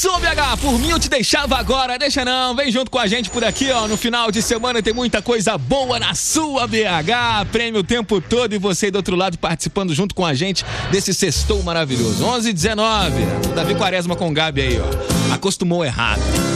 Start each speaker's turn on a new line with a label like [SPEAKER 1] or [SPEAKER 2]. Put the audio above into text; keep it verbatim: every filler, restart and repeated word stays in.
[SPEAKER 1] Começou, B H, por mim eu te deixava agora, deixa não, vem junto com a gente por aqui, ó, no final de semana tem muita coisa boa na sua B H, prêmio o tempo todo e você aí do outro lado participando junto com a gente desse sextou maravilhoso. onze e dezenove, o Davi Quaresma com o Gabi aí, ó, acostumou errado.